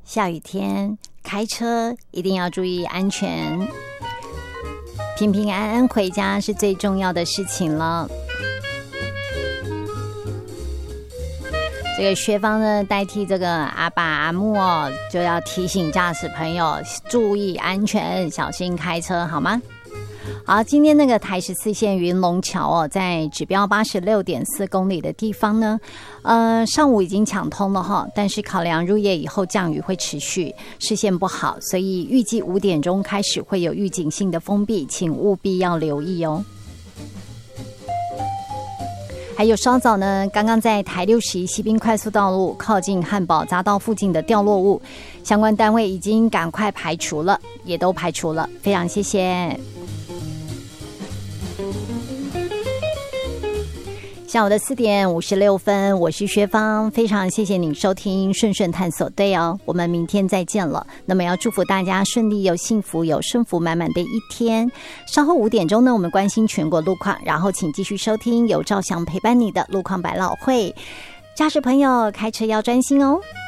下雨天开车一定要注意安全，平平安安回家是最重要的事情了。这个薛芳呢，代替这个阿爸阿木哦，就要提醒驾驶朋友注意安全，小心开车，好吗？好，今天那个台14线云龙桥哦，在指标86.4公里的地方呢，上午已经抢通了哈，但是考量入夜以后降雨会持续，视线不好，所以预计5点钟开始会有预警性的封闭，请务必要留意哦。还有稍早呢，刚刚在台61西滨快速道路靠近汉宝匝道附近的掉落物，相关单位已经赶快排除了，也都排除了，非常谢谢。下午的4点56分，我是薛芳，非常谢谢您收听顺顺探索队哦，我们明天再见了。那么要祝福大家顺利有幸福有顺福满满的一天。稍后5点钟呢，我们关心全国路况，然后请继续收听由赵翔陪伴你的路况百老汇。驾驶朋友开车要专心哦。